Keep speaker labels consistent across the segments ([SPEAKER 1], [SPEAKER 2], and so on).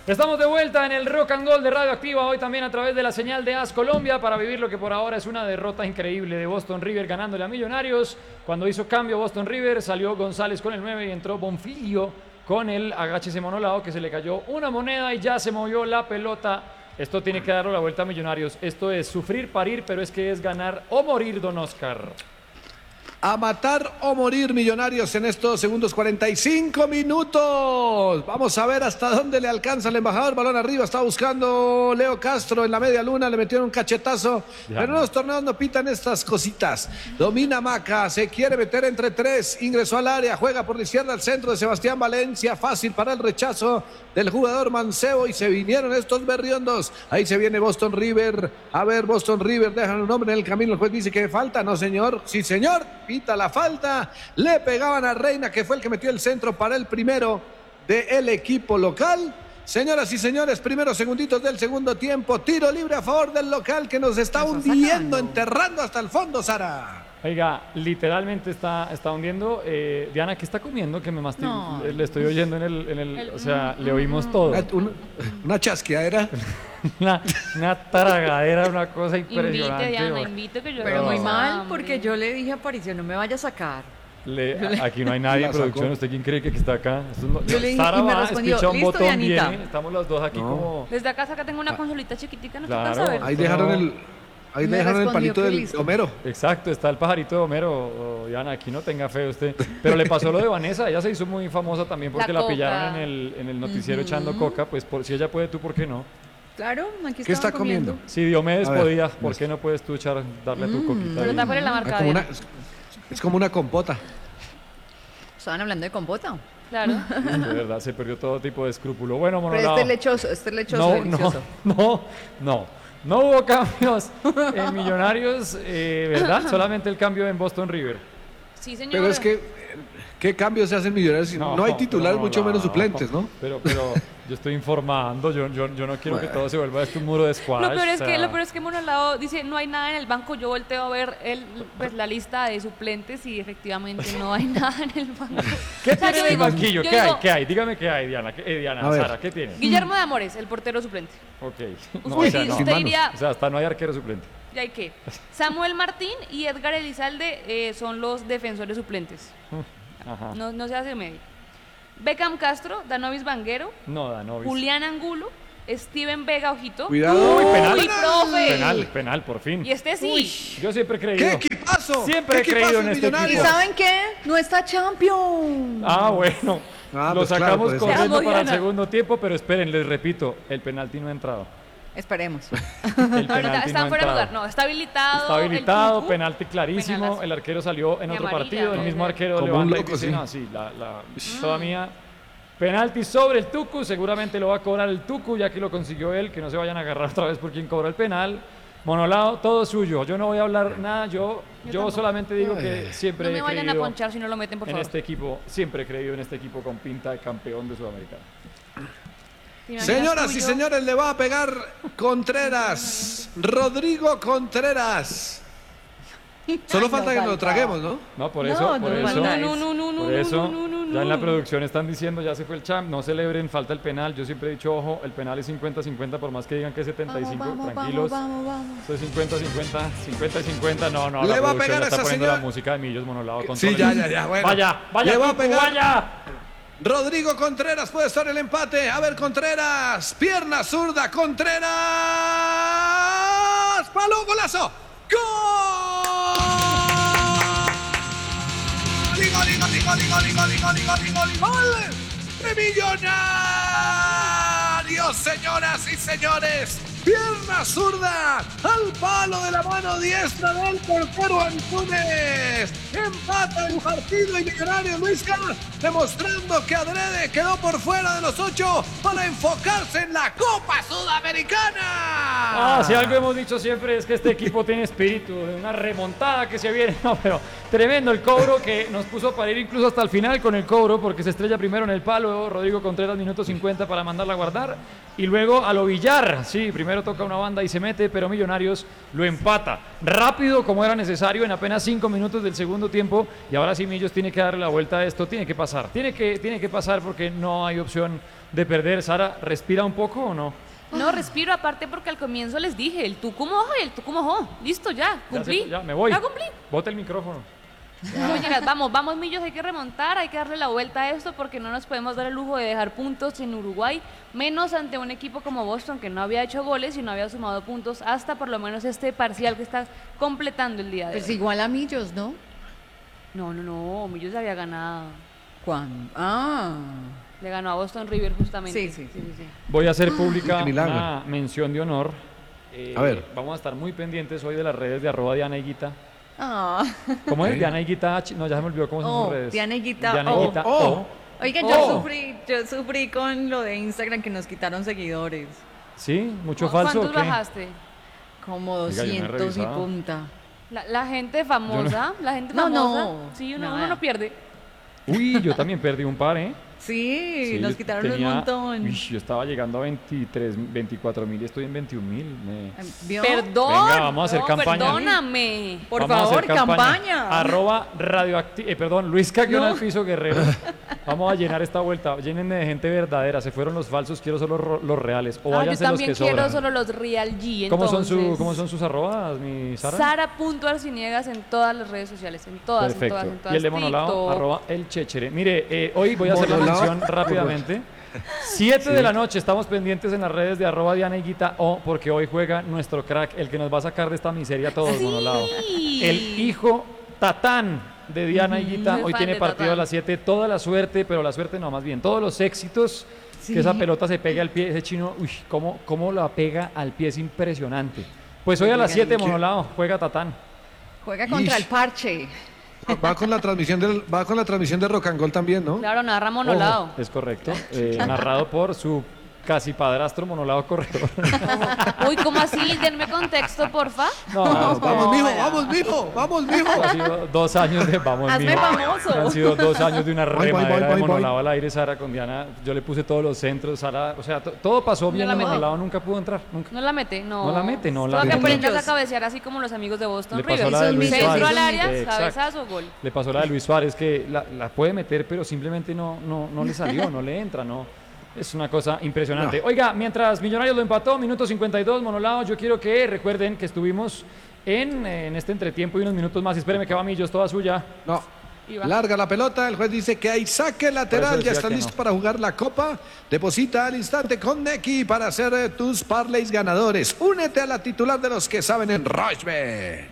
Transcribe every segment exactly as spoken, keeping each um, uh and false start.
[SPEAKER 1] Estamos de vuelta en el Rock and Gold de Radio Activa, hoy también a través de la señal de AS Colombia, para vivir lo que por ahora es una derrota increíble de Boston River ganándole a Millonarios. Cuando hizo cambio Boston River, salió González con el nueve y entró Bonfilio con el agáchese monolado, que se le cayó una moneda y ya se movió la pelota. Esto tiene que darle la vuelta a Millonarios. Esto es sufrir, parir, pero es que es ganar o morir, don Oscar.
[SPEAKER 2] A matar o morir, Millonarios, en estos segundos cuarenta y cinco minutos. Vamos a ver hasta dónde le alcanza el embajador. Balón arriba, está buscando Leo Castro en la media luna. Le metieron un cachetazo. Ya. Pero en los torneos no pitan estas cositas. Domina Maca, se quiere meter entre tres. Ingresó al área, juega por la izquierda al centro de Sebastián Valencia. Fácil para el rechazo del jugador Mancebo. Y se vinieron estos berriondos. Ahí se viene Boston River. A ver, Boston River, dejan un hombre en el camino. El juez dice que falta. No, señor. Sí, señor. Pita la falta, le pegaban a Reina, que fue el que metió el centro para el primero del equipo local. Señoras y señores, primeros segunditos del segundo tiempo, tiro libre a favor del local que nos está hundiendo, enterrando hasta el fondo, Sara.
[SPEAKER 1] Oiga, literalmente está, está hundiendo. Eh, Diana, ¿qué está comiendo? Que me mastic... no. le, le estoy oyendo en el, en el, el... O sea, le oímos todo.
[SPEAKER 2] Una, una, una chasqueadera.
[SPEAKER 1] una, una tragadera, una cosa impresionante.
[SPEAKER 3] Invite, Diana, invite que yo...
[SPEAKER 4] Pero muy mal, porque yo le dije a Aparicio, no me vaya a sacar.
[SPEAKER 1] Le, aquí no hay nadie en producción. ¿Usted quién cree que está acá? No,
[SPEAKER 4] yo le dije,
[SPEAKER 1] Sara
[SPEAKER 4] y me
[SPEAKER 1] va,
[SPEAKER 4] respondió,
[SPEAKER 1] un
[SPEAKER 4] listo,
[SPEAKER 1] botón,
[SPEAKER 4] Dianita.
[SPEAKER 1] Viene, estamos los dos aquí no. como...
[SPEAKER 3] Desde acá, acá tengo una consolita chiquitica, no
[SPEAKER 1] claro,
[SPEAKER 3] te vas a ver.
[SPEAKER 2] Ahí dejaron el... Ahí le dejaron el palito del Homero.
[SPEAKER 1] Exacto, está el pajarito de Homero. Oh, Diana, aquí no tenga fe usted. Pero le pasó lo de Vanessa, ella se hizo muy famosa también porque la, la pillaron en el, en el noticiero uh-huh. echando coca. Pues por, si ella puede, tú, ¿por qué no?
[SPEAKER 4] Claro, aquí
[SPEAKER 2] ¿qué está comiendo?
[SPEAKER 1] comiendo? Si Diomedes podía, ¿por qué no puedes tú echar, darle mm, tu coquita?
[SPEAKER 3] Pero está fuera la marca.
[SPEAKER 2] Es como, una, es como una compota.
[SPEAKER 4] ¿Estaban hablando de compota?
[SPEAKER 3] Claro.
[SPEAKER 1] De verdad, se perdió todo tipo de escrúpulo. Bueno,
[SPEAKER 4] Pero este es lechoso, este es lechoso,
[SPEAKER 1] no,
[SPEAKER 4] delicioso.
[SPEAKER 1] No, no, no. No hubo cambios en Millonarios, eh, ¿verdad? Solamente el cambio en Boston River.
[SPEAKER 3] Sí, señor.
[SPEAKER 2] Pero es que, ¿qué cambios se hacen en Millonarios? No, no hay titulares, no, mucho no, menos suplentes, ¿no?
[SPEAKER 1] Pero, pero yo estoy informando, yo, yo, yo no quiero bueno. que todo se vuelva a este muro de squash.
[SPEAKER 3] Lo peor es
[SPEAKER 1] o sea...
[SPEAKER 3] que, lo peor es que Monolado dice, no hay nada en el banco. Yo volteo a ver el, pues, la lista de suplentes y efectivamente no hay nada en el banco.
[SPEAKER 1] ¿Qué tiene en el banquillo? ¿Qué digo, hay? ¿Qué hay? Dígame qué hay, Diana. ¿Qué, eh, Diana, Sara, ¿qué tiene?
[SPEAKER 3] Guillermo de Amores, el portero suplente.
[SPEAKER 1] Ok. No,
[SPEAKER 3] usted,
[SPEAKER 1] o sea, no.
[SPEAKER 3] usted diría...
[SPEAKER 1] O sea, hasta no hay arquero suplente.
[SPEAKER 3] ¿Y hay qué? Samuel Martín y Edgar Elizalde eh, son los defensores suplentes. Ajá. No, no se hace medio. Beckham Castro, Danovis Vanguero,
[SPEAKER 1] no, Danovis.
[SPEAKER 3] Julián Angulo, Steven Vega Ojito.
[SPEAKER 2] Cuidado.
[SPEAKER 1] Uy, penal.
[SPEAKER 3] Uy, profe.
[SPEAKER 1] Penal, penal, por fin.
[SPEAKER 3] Y este sí.
[SPEAKER 1] Uy, yo siempre he creído.
[SPEAKER 2] ¿Qué equipazo?
[SPEAKER 1] Siempre
[SPEAKER 2] ¿Qué
[SPEAKER 1] he creído
[SPEAKER 2] equipazo
[SPEAKER 1] en este equipo.
[SPEAKER 4] ¿Y saben qué? No está Champion.
[SPEAKER 1] Ah, bueno.
[SPEAKER 2] Ah,
[SPEAKER 1] Lo
[SPEAKER 2] pues
[SPEAKER 1] sacamos
[SPEAKER 2] claro,
[SPEAKER 1] corriendo
[SPEAKER 3] pues.
[SPEAKER 1] para el segundo tiempo, pero esperen, les repito, el penalti no ha entrado.
[SPEAKER 4] Esperemos.
[SPEAKER 1] El penalti
[SPEAKER 3] está
[SPEAKER 1] no
[SPEAKER 3] fuera de
[SPEAKER 1] ha
[SPEAKER 3] lugar, no, está habilitado.
[SPEAKER 1] Está habilitado,
[SPEAKER 3] el
[SPEAKER 1] penalti clarísimo.
[SPEAKER 3] Penalazo.
[SPEAKER 1] El arquero salió en
[SPEAKER 3] Mi
[SPEAKER 1] otro
[SPEAKER 3] amarilla,
[SPEAKER 1] partido, el mismo arquero
[SPEAKER 2] como
[SPEAKER 1] levanta
[SPEAKER 2] un
[SPEAKER 1] y
[SPEAKER 2] loco,
[SPEAKER 1] dice,
[SPEAKER 2] sí.
[SPEAKER 1] no, sí, la, la mm. toda mía. Penalti sobre el Tucu, seguramente lo va a cobrar el Tucu, ya que lo consiguió él, que no se vayan a agarrar otra vez por quien cobra el penal. Monolado, todo suyo. Yo no voy a hablar nada, yo, yo, yo solamente digo que siempre
[SPEAKER 3] no me
[SPEAKER 1] he
[SPEAKER 3] vayan
[SPEAKER 1] creído
[SPEAKER 3] a ponchar si no lo meten, por
[SPEAKER 1] en
[SPEAKER 3] favor.
[SPEAKER 1] este equipo, siempre he creído en este equipo con pinta de campeón de Sudamericana.
[SPEAKER 2] Señoras y señores, le va a pegar Contreras, Rodrigo Contreras. Solo falta que nos lo traguemos, ¿no?
[SPEAKER 1] No, por eso,
[SPEAKER 4] no,
[SPEAKER 1] por
[SPEAKER 4] no,
[SPEAKER 1] eso,
[SPEAKER 3] no, no, no, no, no,
[SPEAKER 1] por eso,
[SPEAKER 3] no, no, no,
[SPEAKER 1] ya en la
[SPEAKER 3] no.
[SPEAKER 1] producción están diciendo, ya se fue el champ, no celebren, falta el penal. Yo siempre he dicho, ojo, el penal es cincuenta cincuenta, por más que digan que es setenta y cinco,
[SPEAKER 4] vamos, vamos,
[SPEAKER 1] tranquilos.
[SPEAKER 4] Vamos, vamos, vamos.
[SPEAKER 1] Esto es cincuenta cincuenta, cincuenta y cincuenta, no, no,
[SPEAKER 2] Le
[SPEAKER 1] la
[SPEAKER 2] va a
[SPEAKER 1] producción
[SPEAKER 2] pegar
[SPEAKER 1] ya está
[SPEAKER 2] esa
[SPEAKER 1] poniendo
[SPEAKER 2] señora.
[SPEAKER 1] la música de Millos Monolado con
[SPEAKER 2] Sí, ya, ya, ya, bueno.
[SPEAKER 1] Vaya, vaya,
[SPEAKER 2] Le va a
[SPEAKER 1] Tucu,
[SPEAKER 2] pegar.
[SPEAKER 1] vaya.
[SPEAKER 2] Rodrigo Contreras puede estar el empate. A ver, Contreras, pierna zurda, Contreras, palo, golazo, gol. Gol, gol, gol, gol, gol, gol, gol, gol, gol, gol de Millonarios, señoras y señores. Pierna zurda al palo de la mano diestra del portero Antunes. Empata el partido y Millonarios, Luisca, demostrando que adrede quedó por fuera de los ocho para enfocarse en la Copa Sudamericana.
[SPEAKER 1] Ah, si algo hemos dicho siempre es que este equipo tiene espíritu de una remontada que se viene. No, pero tremendo el cobro que nos puso para ir incluso hasta el final con el cobro, porque se estrella primero en el palo Rodrigo Contreras, minuto cincuenta para mandarla a guardar. Y luego a lo Villar, sí, primero toca una banda y se mete, pero Millonarios lo empata. Rápido como era necesario en apenas cinco minutos del segundo tiempo. Y ahora sí Millos tiene que darle la vuelta a esto, tiene que pasar. Tiene que, tiene que pasar porque no hay opción de perder. Sara, ¿respira un poco o no?
[SPEAKER 3] No, respiro aparte porque al comienzo les dije, el tú como ojo y el tú como ojo. Listo, ya, cumplí.
[SPEAKER 1] Ya, se- ya, me voy.
[SPEAKER 3] Ya cumplí.
[SPEAKER 1] Bota el micrófono.
[SPEAKER 3] No llegas, vamos, vamos Millos, hay que remontar, hay que darle la vuelta a esto porque no nos podemos dar el lujo de dejar puntos en Uruguay, menos ante un equipo como Boston que no había hecho goles y no había sumado puntos hasta por lo menos este parcial que está completando el día de
[SPEAKER 4] Pues
[SPEAKER 3] hoy.
[SPEAKER 4] igual a Millos, ¿no?
[SPEAKER 3] No, no, no, Millos había ganado.
[SPEAKER 4] ¿Cuándo? Ah.
[SPEAKER 3] Le ganó a Boston River justamente.
[SPEAKER 4] Sí, sí, sí, sí.
[SPEAKER 1] Voy a hacer pública
[SPEAKER 2] qué milagro.
[SPEAKER 1] una mención de honor. Eh,
[SPEAKER 2] A ver.
[SPEAKER 1] Vamos a estar muy pendientes hoy de las redes de arroba Diana Higuita.
[SPEAKER 4] Ah.
[SPEAKER 1] ¿Cómo es?
[SPEAKER 2] Ok.
[SPEAKER 1] Diana Higuita H. No, ya se me olvidó cómo son
[SPEAKER 4] Oh,
[SPEAKER 1] sus redes.
[SPEAKER 4] Diana Higuita
[SPEAKER 1] Diana
[SPEAKER 4] O.
[SPEAKER 1] Higuita
[SPEAKER 2] Oh.
[SPEAKER 1] O.
[SPEAKER 4] Oigan, yo
[SPEAKER 2] Oh.
[SPEAKER 4] sufrí, yo sufrí con lo de Instagram que nos quitaron seguidores.
[SPEAKER 1] ¿Sí? ¿Mucho
[SPEAKER 3] ¿Cu-
[SPEAKER 1] falso o
[SPEAKER 3] ¿Cuántos
[SPEAKER 1] qué?
[SPEAKER 3] bajaste?
[SPEAKER 4] Como
[SPEAKER 1] Oiga, yo no he
[SPEAKER 4] doscientos y
[SPEAKER 1] revisado.
[SPEAKER 4] punta.
[SPEAKER 3] La, la gente famosa, la gente
[SPEAKER 4] No,
[SPEAKER 3] famosa.
[SPEAKER 4] no,
[SPEAKER 3] Sí, uno,
[SPEAKER 4] nada.
[SPEAKER 3] uno no pierde.
[SPEAKER 1] Uy, yo también perdí un par, ¿eh?
[SPEAKER 4] Sí,
[SPEAKER 1] Sí,
[SPEAKER 4] nos
[SPEAKER 1] yo
[SPEAKER 4] quitaron
[SPEAKER 1] tenía-
[SPEAKER 4] un montón.
[SPEAKER 1] Uy, yo estaba llegando a veintitrés, veinticuatro mil y estoy en veintiún mil. Me...
[SPEAKER 4] ¿Vio?
[SPEAKER 3] Perdón.
[SPEAKER 1] Venga, vamos a hacer
[SPEAKER 3] no,
[SPEAKER 1] campaña.
[SPEAKER 3] Perdóname.
[SPEAKER 4] Por
[SPEAKER 1] Vamos a
[SPEAKER 4] favor,
[SPEAKER 1] hacer
[SPEAKER 4] campaña.
[SPEAKER 1] Arroba radioactivo, eh, perdón, Luis Caguión
[SPEAKER 4] No.
[SPEAKER 1] al piso Guerrero. Vamos a llenar esta vuelta. Llénenme de gente verdadera. Se fueron los falsos, quiero solo ro- los reales. O
[SPEAKER 3] Ah, yo
[SPEAKER 1] váyanse los
[SPEAKER 3] también
[SPEAKER 1] que
[SPEAKER 3] quiero
[SPEAKER 1] sobran.
[SPEAKER 3] solo los Real G.
[SPEAKER 1] ¿Cómo son, su,
[SPEAKER 3] entonces.
[SPEAKER 1] ¿Cómo son sus arrobas, mi Sara?
[SPEAKER 3] Sara.arciniegas en todas las redes sociales, en todas, en
[SPEAKER 1] Perfecto.
[SPEAKER 3] todas, en todas.
[SPEAKER 1] Y el de Monolao,
[SPEAKER 3] TikTok.
[SPEAKER 1] arroba el Chéchere. Mire, eh, hoy voy a hacer la
[SPEAKER 2] Monolao.
[SPEAKER 1] mención rápidamente. siete de la noche, estamos pendientes en las redes de arroba Diana Higuita O, porque hoy juega nuestro crack, el que nos va a sacar de esta miseria a todos,
[SPEAKER 3] Sí.
[SPEAKER 1] Monolao. El hijo Tatán de Diana Higuita,
[SPEAKER 3] Soy
[SPEAKER 1] hoy
[SPEAKER 3] fan
[SPEAKER 1] tiene
[SPEAKER 3] de
[SPEAKER 1] partido
[SPEAKER 3] Tatán.
[SPEAKER 1] a las siete, toda la suerte, pero la suerte no, más bien, todos los éxitos,
[SPEAKER 4] Sí.
[SPEAKER 1] que esa pelota se pegue al pie, ese chino, uy, cómo, cómo la pega al pie, es impresionante. Pues hoy a las siete, Monolao, juega Tatán.
[SPEAKER 4] Juega contra
[SPEAKER 2] Ish.
[SPEAKER 4] el parche.
[SPEAKER 2] Va con la transmisión del, va con la transmisión de Rock and Roll también, ¿no?
[SPEAKER 3] Claro, narra Monolao.
[SPEAKER 1] Es correcto, eh, narrado por su casi padrastro Monolao Corredor.
[SPEAKER 3] Uy, ¿cómo así? Denme contexto, porfa.
[SPEAKER 1] No,
[SPEAKER 2] Vamos, vamos, mijo,
[SPEAKER 4] Hola.
[SPEAKER 2] vamos, mijo, vamos, mijo.
[SPEAKER 1] ha sido dos años de vamos,
[SPEAKER 4] Hazme
[SPEAKER 1] mijo.
[SPEAKER 4] famoso.
[SPEAKER 1] Han sido dos años de una
[SPEAKER 2] Voy, voy,
[SPEAKER 1] remadera
[SPEAKER 2] voy,
[SPEAKER 1] de
[SPEAKER 2] voy, voy.
[SPEAKER 1] Monolao al aire, Sara con Diana. Yo le puse todos los centros, Sara, o sea, to- todo pasó bien,
[SPEAKER 3] la
[SPEAKER 1] en
[SPEAKER 3] mete.
[SPEAKER 1] Monolao nunca pudo entrar, nunca.
[SPEAKER 3] No la mete, no.
[SPEAKER 1] No la mete, no la
[SPEAKER 3] Toca que
[SPEAKER 1] mete.
[SPEAKER 3] aprendas a
[SPEAKER 4] Millos.
[SPEAKER 3] cabecear así como los amigos de Boston
[SPEAKER 1] Le pasó
[SPEAKER 3] River.
[SPEAKER 1] la de
[SPEAKER 4] Esos
[SPEAKER 1] Luis
[SPEAKER 4] millos.
[SPEAKER 3] Centro
[SPEAKER 1] Suárez.
[SPEAKER 3] al área,
[SPEAKER 1] Exacto.
[SPEAKER 3] cabezazo, gol.
[SPEAKER 1] Le pasó la de Luis Suárez que la, la puede meter, pero simplemente no, no, no le salió, no le entra, no. Es una cosa impresionante.
[SPEAKER 2] No.
[SPEAKER 1] Oiga, mientras Millonarios lo empató, minuto cincuenta y dos, Monolao, yo quiero que recuerden que estuvimos en, en este entretiempo y unos minutos más. Espéreme que va Millos, toda suya.
[SPEAKER 2] No.
[SPEAKER 3] Y va.
[SPEAKER 2] Larga la pelota, el juez dice que hay saque
[SPEAKER 1] Por
[SPEAKER 2] lateral,
[SPEAKER 1] eso
[SPEAKER 2] ya
[SPEAKER 1] decía
[SPEAKER 2] está
[SPEAKER 1] que
[SPEAKER 2] listo
[SPEAKER 1] no.
[SPEAKER 2] para jugar la copa. Deposita al instante con Neki para hacer eh, tus parlays ganadores. Únete a la titular de los que saben en Rochbet.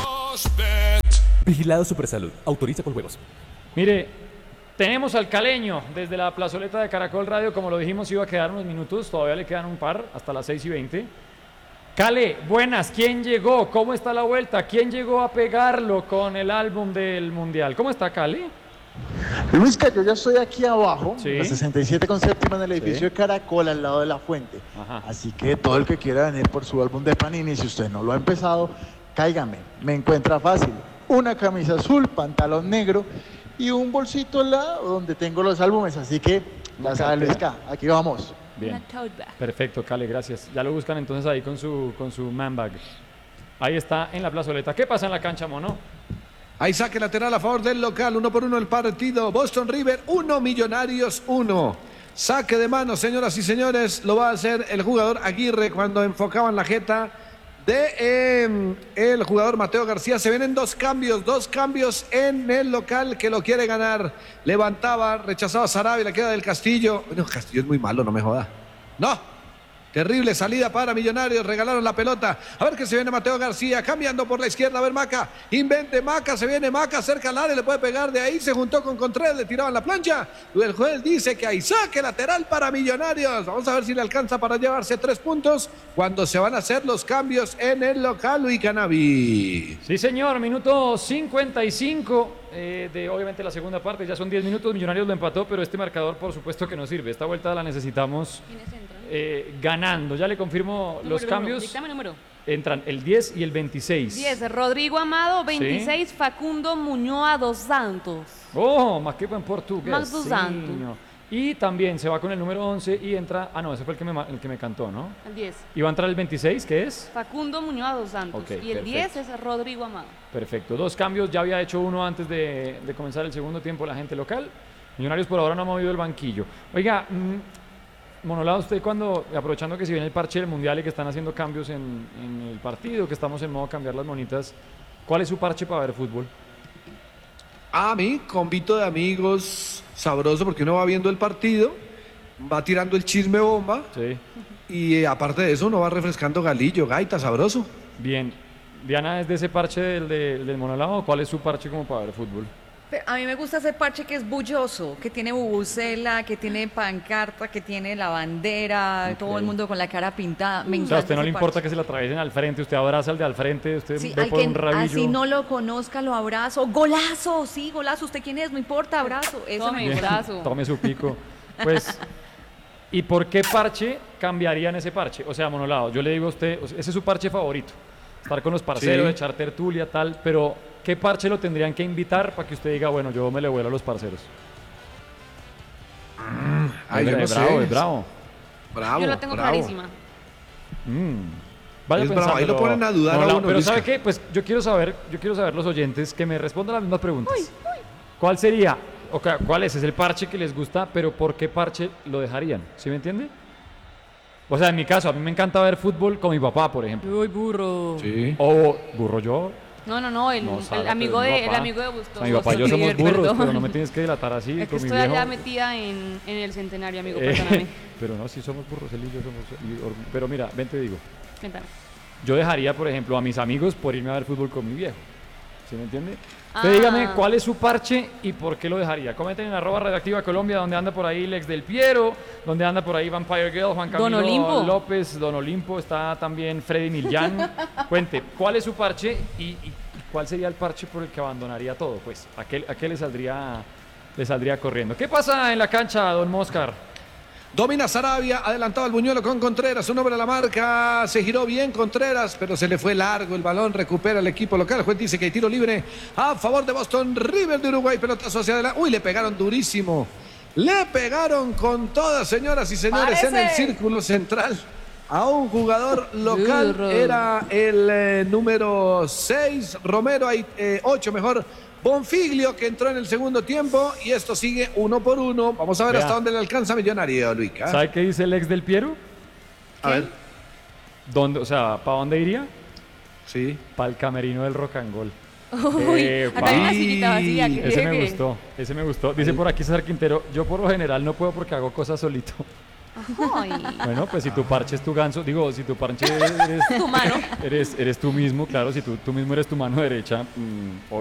[SPEAKER 5] Vigilado Supersalud. Autoriza con juegos.
[SPEAKER 1] Mire, tenemos al caleño desde la plazoleta de Caracol Radio. Como lo dijimos, iba a quedar unos minutos. Todavía le quedan un par hasta las seis y veinte. Cale, buenas. ¿Quién llegó? ¿Cómo está la vuelta? ¿Quién llegó a pegarlo con el álbum del Mundial? ¿Cómo está Cale?
[SPEAKER 6] Luisca, yo ya estoy aquí abajo,
[SPEAKER 1] Sí.
[SPEAKER 6] en la sesenta y siete con séptima en el edificio
[SPEAKER 1] Sí.
[SPEAKER 6] de Caracol, al lado de la fuente.
[SPEAKER 1] Ajá.
[SPEAKER 6] Así que todo el que quiera venir por su álbum de Panini, si usted no lo ha empezado, cáigame. Me encuentra fácil. Una camisa azul, pantalón negro y un bolsito al lado donde tengo los álbumes. Así que, ya sabe Luisca, aquí vamos.
[SPEAKER 1] Bien.
[SPEAKER 3] Una tote bag.
[SPEAKER 1] Perfecto, Cale, gracias. Ya lo buscan entonces ahí con su, con su man bag. Ahí está en la plazoleta. ¿Qué pasa en la cancha, mono?
[SPEAKER 2] Hay saque lateral a favor del local, uno por uno el partido. Boston River, uno, Millonarios, uno. Saque de mano, señoras y señores, lo va a hacer el jugador Aguirre cuando enfocaban la jeta de eh, el jugador Mateo García. Se vienen dos cambios, dos cambios en el local que lo quiere ganar. Levantaba, rechazaba Sarabia, la queda del Castillo. Bueno, Castillo es muy malo, no me joda. No. Terrible salida para Millonarios, regalaron la pelota. A ver que se viene Mateo García, cambiando por la izquierda. A ver Maca, invente Maca, se viene Maca, cerca al área, le puede pegar de ahí. Se juntó con Contreras, le tiraban la plancha. Y el juez dice que hay saque lateral para Millonarios. Vamos a ver si le alcanza para llevarse tres puntos cuando se van a hacer los cambios en el local Luis Cannabis.
[SPEAKER 1] Sí, señor, minuto cincuenta y cinco eh, de obviamente la segunda parte. Ya son diez minutos, Millonarios lo empató, pero este marcador por supuesto que no sirve. Esta vuelta la necesitamos
[SPEAKER 3] ¿Quiénes entran?
[SPEAKER 1] eh, ganando. Ya le confirmo los
[SPEAKER 3] Número,
[SPEAKER 1] cambios.
[SPEAKER 3] número. Dictame número.
[SPEAKER 1] Entran el diez y el veintiséis.
[SPEAKER 3] diez, Rodrigo Amado. veintiséis, Facundo Muñoz dos Santos.
[SPEAKER 1] Oh, ma che buen portugués.
[SPEAKER 3] Max dos Santos.
[SPEAKER 1] Y también se va con el número once y entra, ah no, ese fue el que me, ma- el que me cantó, ¿no?
[SPEAKER 3] El diez.
[SPEAKER 1] Y va a entrar el veintiséis, ¿qué es?
[SPEAKER 3] Facundo Muñoz dos Santos.
[SPEAKER 1] Ok,
[SPEAKER 3] y el
[SPEAKER 1] perfecto.
[SPEAKER 3] diez es Rodrigo Amado.
[SPEAKER 1] Perfecto, dos cambios, ya había hecho uno antes de, de comenzar el segundo tiempo la gente local. Millonarios por ahora no ha movido el banquillo. Oiga, mm, Monolado, usted cuando, aprovechando que si viene el parche del Mundial y que están haciendo cambios en, en el partido, que estamos en modo cambiar las monitas, ¿cuál es su parche para ver fútbol?
[SPEAKER 2] A mí, convito de amigos, sabroso, porque uno va viendo el partido, va tirando el chisme bomba,
[SPEAKER 1] Sí.
[SPEAKER 2] y eh, aparte de eso uno va refrescando galillo, gaita, sabroso.
[SPEAKER 1] Bien. Diana, ¿es de ese parche del, de- del Monolado o cuál es su parche como para ver fútbol?
[SPEAKER 4] Pero a mí me gusta ese parche que es bulloso, que tiene bubucela, que tiene pancarta, que tiene la bandera,
[SPEAKER 1] Ok.
[SPEAKER 4] todo el mundo con la cara pintada. Me
[SPEAKER 1] O
[SPEAKER 4] encanta
[SPEAKER 1] sea, a usted no
[SPEAKER 4] ese
[SPEAKER 1] le importa
[SPEAKER 4] parche.
[SPEAKER 1] que se la atraviesen al frente, usted abraza al de al frente, usted
[SPEAKER 4] Sí,
[SPEAKER 1] ve
[SPEAKER 4] al
[SPEAKER 1] por
[SPEAKER 4] que
[SPEAKER 1] un rabillo.
[SPEAKER 4] así no lo conozca, lo abrazo. ¡Golazo! Sí, golazo. ¿Usted quién es? No importa, abrazo. Eso
[SPEAKER 3] Tome,
[SPEAKER 4] me gusta.
[SPEAKER 3] golazo.
[SPEAKER 1] Tome su pico. Pues, ¿y por qué parche cambiarían ese parche? O sea, Monolado, yo le digo a usted, o sea, ese es su parche favorito. Estar con los parceros,
[SPEAKER 2] Sí.
[SPEAKER 1] echar tertulia, tal, pero ¿qué parche lo tendrían que invitar para que usted diga, bueno, yo me le vuelo a los parceros?
[SPEAKER 2] Ay, yo
[SPEAKER 1] Es
[SPEAKER 2] no
[SPEAKER 1] bravo,
[SPEAKER 2] sé.
[SPEAKER 1] es bravo.
[SPEAKER 2] Bravo,
[SPEAKER 3] Yo la tengo
[SPEAKER 2] bravo.
[SPEAKER 3] clarísima.
[SPEAKER 1] Mm. Vaya
[SPEAKER 2] Es bravo, ahí lo
[SPEAKER 1] pensándolo,
[SPEAKER 2] ponen a dudar a
[SPEAKER 1] Monolado,
[SPEAKER 2] uno,
[SPEAKER 1] pero
[SPEAKER 2] Luisca.
[SPEAKER 1] ¿sabe qué? Pues yo quiero saber, yo quiero saber los oyentes que me respondan las mismas preguntas. ¿Cuál sería, o ca- cuál es, es el parche que les gusta, pero por qué parche lo dejarían? ¿Sí me entiende? O sea, en mi caso, a mí me encanta ver fútbol con mi papá, por ejemplo.
[SPEAKER 3] Uy, burro.
[SPEAKER 2] Sí.
[SPEAKER 1] O burro yo.
[SPEAKER 3] No, no, no, el,
[SPEAKER 1] No,
[SPEAKER 3] el
[SPEAKER 1] Sara,
[SPEAKER 3] amigo
[SPEAKER 1] pero mi
[SPEAKER 3] de, el
[SPEAKER 1] papá-
[SPEAKER 3] amigo de Busto.
[SPEAKER 1] Mi papá y yo
[SPEAKER 3] Boston
[SPEAKER 1] somos
[SPEAKER 3] River,
[SPEAKER 1] burros,
[SPEAKER 3] perdón.
[SPEAKER 1] pero no me tienes que delatar así
[SPEAKER 3] Es que
[SPEAKER 1] con mi
[SPEAKER 3] estoy
[SPEAKER 1] viejo.
[SPEAKER 3] allá metida en, en el centenario, amigo,
[SPEAKER 1] Eh,
[SPEAKER 3] perdóname.
[SPEAKER 1] pero no, sí somos burros, él y yo somos... y or- Pero mira, ven te digo.
[SPEAKER 3] Cuéntame.
[SPEAKER 1] Yo dejaría, por ejemplo, a mis amigos por irme a ver fútbol con mi viejo. ¿Sí me entiende? Usted
[SPEAKER 3] Ah.
[SPEAKER 1] dígame cuál es su parche y por qué lo dejaría. Comenten en arroba Radioactiva Colombia, donde anda por ahí Lex del Piero, donde anda por ahí Vampire Girl, Juan
[SPEAKER 3] Don
[SPEAKER 1] Camilo
[SPEAKER 3] Olimpo.
[SPEAKER 1] López, Don Olimpo, está también Freddy Millán. Cuente, ¿cuál es su parche y, y- y cuál sería el parche por el que abandonaría todo? Pues, ¿a qué, a qué le saldría, le saldría corriendo? ¿Qué pasa en la cancha, Don Moscar?
[SPEAKER 2] Domina Sarabia, adelantado al buñuelo con Contreras, un hombre a la marca, se giró bien Contreras, pero se le fue largo el balón, recupera el equipo local, el juez dice que hay tiro libre a favor de Boston River de Uruguay, pelotazo hacia adelante, uy, le pegaron durísimo, le pegaron con todas, señoras y señores, en el
[SPEAKER 4] Parece.
[SPEAKER 2] círculo central. A un jugador local,
[SPEAKER 3] Burro.
[SPEAKER 2] era el eh, número seis, Romero, hay eh, ocho mejor, Bonfiglio, que entró en el segundo tiempo, y esto sigue uno por uno. Vamos a ver
[SPEAKER 1] Vea.
[SPEAKER 2] hasta dónde le alcanza Millonario, Luica.
[SPEAKER 1] ¿Sabe qué dice el ex del Piero?
[SPEAKER 2] A ver,
[SPEAKER 1] ¿Dónde, o sea, ¿para dónde iría?
[SPEAKER 2] sí.
[SPEAKER 1] Para el camerino del Rock and Roll.
[SPEAKER 3] Uy,
[SPEAKER 1] Epa.
[SPEAKER 3] acá hay una sillita vacía. que
[SPEAKER 1] Ese me
[SPEAKER 3] llegue.
[SPEAKER 1] gustó, ese me gustó. Dice por aquí César Quintero, yo por lo general no puedo porque hago cosas solito.
[SPEAKER 3] Ay,
[SPEAKER 1] Bueno, pues si tu parche es tu ganso, digo, si tu parche eres,
[SPEAKER 3] tu mano.
[SPEAKER 1] eres, eres tú mismo, claro, si tú, tú mismo eres tu mano derecha, mm,